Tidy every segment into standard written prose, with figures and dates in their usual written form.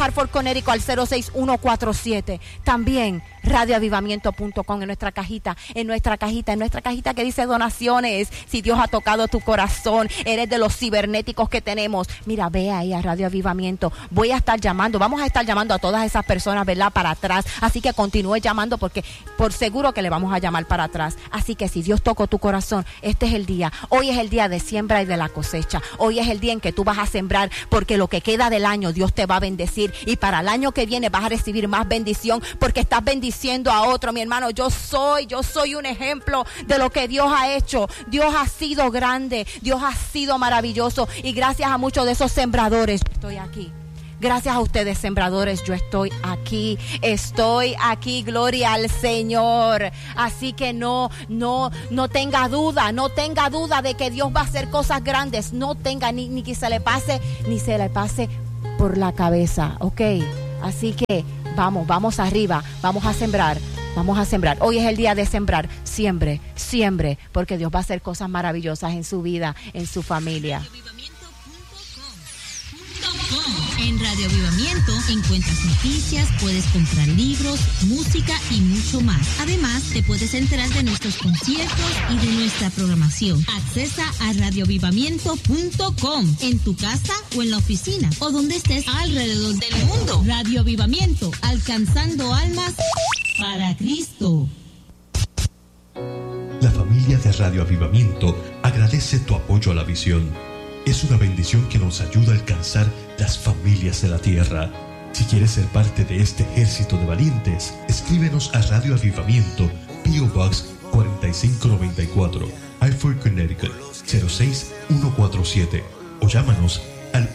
Hartford, Connecticut al 06147. También radioavivamiento.com en nuestra cajita que dice donaciones. Si Dios ha tocado tu corazón, eres de los cibernéticos que tenemos, mira, ve ahí a Radio Avivamiento. Vamos a estar llamando a todas esas personas, ¿verdad? Para atrás. Así que continúe llamando porque por seguro que le vamos a llamar para atrás. Así que si Dios tocó tu corazón, este es el día. Hoy es el día de siembra y de la cosecha. Hoy es el día en que tú vas a sembrar, porque lo que queda del año Dios te va a bendecir, y para el año que viene vas a recibir más bendición porque estás bendiciendo a otro. Mi hermano, yo soy un ejemplo de lo que Dios ha hecho. Dios ha sido grande, Dios ha sido maravilloso, y gracias a muchos de esos sembradores estoy aquí. Gracias a ustedes, sembradores, yo estoy aquí, gloria al Señor. Así que no tenga duda de que Dios va a hacer cosas grandes. No tenga ni que se le pase por la cabeza, ¿ok? Así que vamos arriba, vamos a sembrar. Hoy es el día de sembrar. Siembre, porque Dios va a hacer cosas maravillosas en su vida, en su familia. En Radio Avivamiento encuentras noticias, puedes comprar libros, música y mucho más. Además, te puedes enterar de nuestros conciertos y de nuestra programación. Accesa a radioavivamiento.com en tu casa o en la oficina o donde estés alrededor del mundo. Radio Avivamiento, alcanzando almas para Cristo. La familia de Radio Avivamiento agradece tu apoyo a la visión. Es una bendición que nos ayuda a alcanzar las familias de la tierra. Si quieres ser parte de este ejército de valientes, escríbenos a Radio Avivamiento, P.O. Box 4594, Hartford, Connecticut 06147, o llámanos al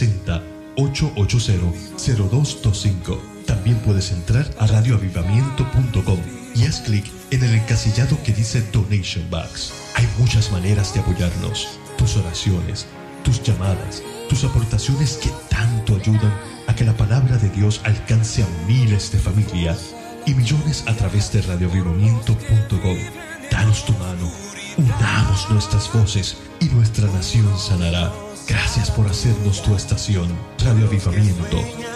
860-880-0225. También puedes entrar a radioavivamiento.com y haz clic en el encasillado que dice Donation Box. Hay muchas maneras de apoyarnos. Tus oraciones, tus llamadas, tus aportaciones que tanto ayudan a que la palabra de Dios alcance a miles de familias y millones a través de radioavivamiento.com. Danos tu mano, unamos nuestras voces y nuestra nación sanará. Gracias por hacernos tu estación, Radio Avivamiento.